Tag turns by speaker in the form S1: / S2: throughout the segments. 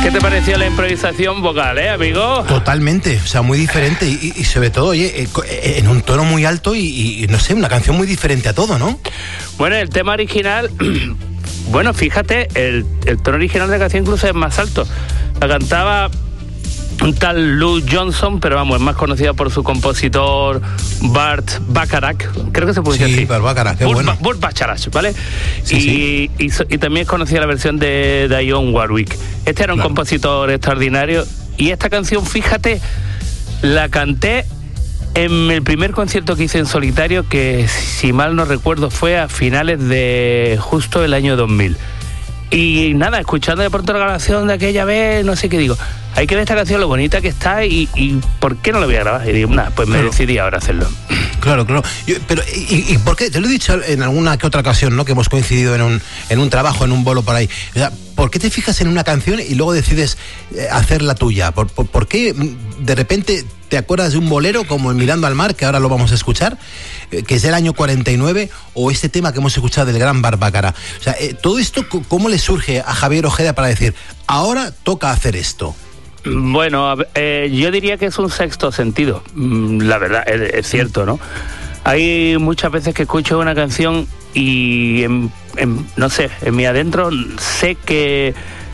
S1: ¿Qué te pareció la improvisación vocal, amigo?
S2: Totalmente, o sea, muy diferente y sobre todo, oye, en un tono muy alto y no sé, una canción muy diferente a todo, ¿no?
S1: Bueno, el tema original, bueno, fíjate, el tono original de la canción incluso es más alto. La cantaba un tal Lou Johnson, pero vamos, es más conocida por su compositor Burt Bacharach, creo que se puede decir así.
S2: Burt Bacharach, qué bueno.
S1: Burt Bacharach, ¿vale?
S2: Sí,
S1: y también es conocida la versión de Dionne Warwick. Este era un compositor extraordinario y esta canción, fíjate, la canté en el primer concierto que hice en solitario, que si mal no recuerdo fue a finales de justo el año 2000. Y nada, escuchando de pronto la grabación de aquella vez, no sé qué digo, hay que ver esta canción, lo bonita que está y ¿por qué no la voy a grabar? Y digo, nada, pues me decidí ahora a hacerlo.
S2: Claro. Pero ¿y por qué? Te lo he dicho en alguna que otra ocasión, ¿no? Que hemos coincidido en un trabajo, en un bolo por ahí. O sea, ¿por qué te fijas en una canción y luego decides hacer la tuya? ¿Por qué de repente te acuerdas de un bolero como el Mirando al Mar, que ahora lo vamos a escuchar, que es del año 49, o este tema que hemos escuchado del gran Burt Bacharach? O sea, todo esto, ¿cómo le surge a Javier Ojeda para decir, ahora toca hacer esto?
S1: Bueno, yo diría que es un sexto sentido, la verdad, es cierto, ¿no? Hay muchas veces que escucho una canción y, no sé, en mi adentro sé que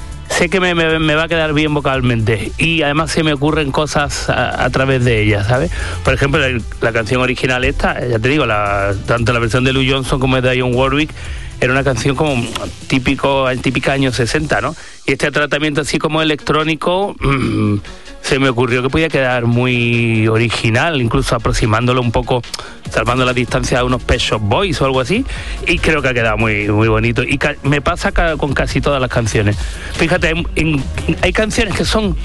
S1: me va a quedar bien vocalmente y además se me ocurren cosas a través de ella, ¿sabes? Por ejemplo, la canción original esta, ya te digo, tanto la versión de Lou Johnson como de Dionne Warwick, era una canción como típica años 60, ¿no? Y este tratamiento así como electrónico se me ocurrió que podía quedar muy original, incluso aproximándolo un poco, salvando la distancia a unos Pet Shop Boys o algo así, y creo que ha quedado muy, muy bonito. Y me pasa con casi todas las canciones. Fíjate, hay canciones que son...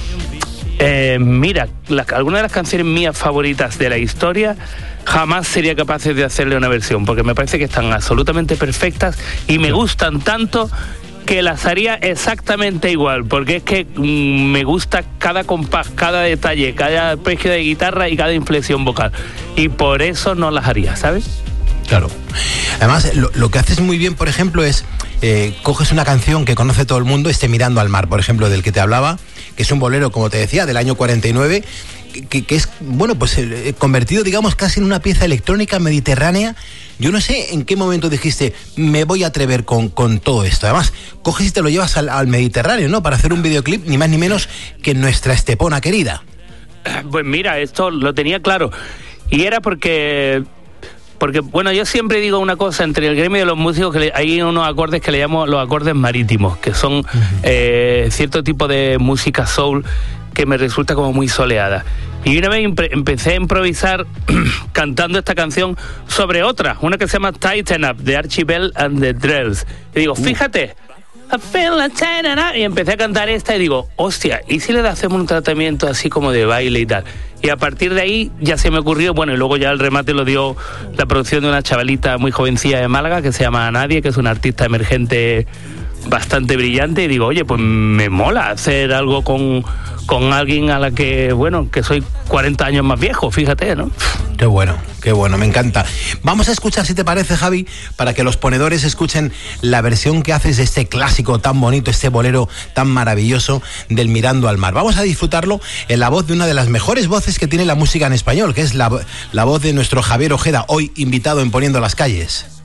S1: mira, algunas de las canciones mías favoritas de la historia jamás sería capaz de hacerle una versión, porque me parece que están absolutamente perfectas y me gustan tanto que las haría exactamente igual, porque es que me gusta cada compás, cada detalle, cada precio de guitarra y cada inflexión vocal, y por eso no las haría, ¿sabes?
S2: Claro. Además, lo que haces muy bien, por ejemplo, es coges una canción que conoce todo el mundo, Mirando al Mar, por ejemplo, del que te hablaba, que es un bolero, como te decía, del año 49, que es, bueno, pues convertido, digamos, casi en una pieza electrónica mediterránea. Yo no sé en qué momento dijiste, me voy a atrever con todo esto. Además, coges y te lo llevas al Mediterráneo, ¿no? Para hacer un videoclip, ni más ni menos que en nuestra Estepona querida.
S1: Pues mira, esto lo tenía claro. Y era porque, bueno, yo siempre digo una cosa, entre el gremio de los músicos, que hay unos acordes que le llamo los acordes marítimos, que son cierto tipo de música soul que me resulta como muy soleada. Y una vez empecé a improvisar cantando esta canción sobre otra, una que se llama Tighten Up, de Archie Bell and the Drells. Y digo, fíjate, I feel like tighten up. Y empecé a cantar esta y digo, hostia, ¿y si le hacemos un tratamiento así como de baile y tal? Y a partir de ahí ya se me ocurrió, bueno, y luego ya el remate lo dio la producción de una chavalita muy jovencilla de Málaga que se llama Nadie, que es una artista emergente bastante brillante, y digo, oye, pues me mola hacer algo con alguien a la que, bueno, que soy 40 años más viejo, fíjate, ¿no?
S2: Qué bueno, me encanta. Vamos a escuchar, si te parece, Javi, para que los ponedores escuchen la versión que haces de este clásico tan bonito, este bolero tan maravilloso del Mirando al Mar. Vamos a disfrutarlo en la voz de una de las mejores voces que tiene la música en español, que es la voz de nuestro Javier Ojeda, hoy invitado en Poniendo las Calles.